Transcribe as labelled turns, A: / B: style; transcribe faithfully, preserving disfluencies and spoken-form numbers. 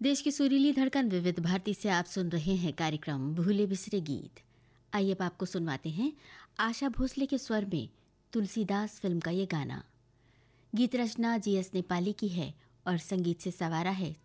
A: देश की सुरीली धड़कन विविध भारती से आप सुन रहे हैं कार्यक्रम भूले बिसरे गीत। आइए अब आपको सुनवाते हैं आशा भोसले के स्वर में तुलसीदास फिल्म का ये गाना। गीत रचना जी एस नेपाली की है और संगीत से सवारा है